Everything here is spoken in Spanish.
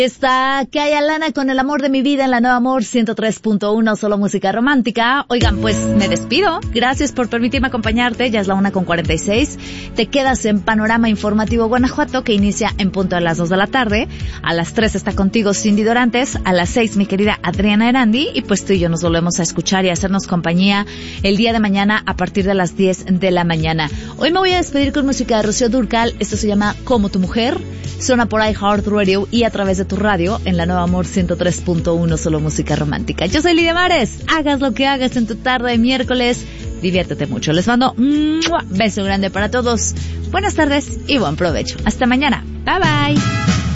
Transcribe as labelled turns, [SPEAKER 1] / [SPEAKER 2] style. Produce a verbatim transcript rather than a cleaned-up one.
[SPEAKER 1] Está Kaya Lana con El amor de mi vida en la Nueva Amor ciento tres punto uno, solo música romántica. Oigan, pues me despido. Gracias por permitirme acompañarte. Ya es la una con cuarenta y seis. Te quedas en Panorama Informativo Guanajuato, que inicia en punto a las dos de la tarde. A las tres está contigo Cindy Dorantes. A las seis mi querida Adriana Erandi. Y pues tú y yo nos volvemos a escuchar y a hacernos compañía el día de mañana a partir de las diez de la mañana. Hoy me voy a despedir con música de Rocío Dúrcal. Esto se llama Como tu mujer. Suena por iHeartRadio y a través de tu radio en la Nueva Amor ciento tres punto uno, solo música romántica. Yo soy Lidia Mares. Hagas lo que hagas en tu tarde de miércoles. Diviértete mucho. Les mando un beso grande para todos. Buenas tardes y buen provecho. Hasta mañana. Bye bye.